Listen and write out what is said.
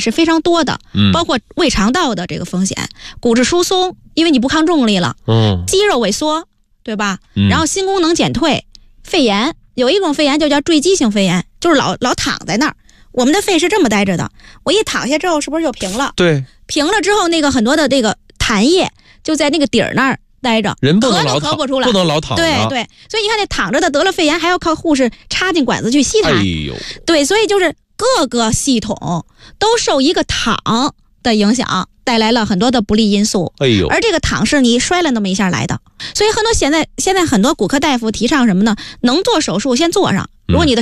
是非常多的，包括胃肠道的这个风险，骨质疏松，因为你不抗重力了，肌肉萎缩，对吧？然后心功能减退，肺炎，有一种肺炎就叫坠积性肺炎，就是老躺在那儿。我们的肺是这么待着的，我一躺下之后是不是就平了？ 对， 平了之后，那个很多的这个痰液就在那个底儿那儿待着， 人不能老躺， 咳不出来， 不能老躺。 对对，所以你看那躺着的得了肺炎，还要靠护士插进管子去吸痰。 哎呦， 对，所以就是各个系统都受一个躺的影响，带来了很多的不利因素。 哎呦， 而这个躺是你摔了那么一下来的，所以很多现在很多骨科大夫提倡什么呢？能做手术先做上，如果你的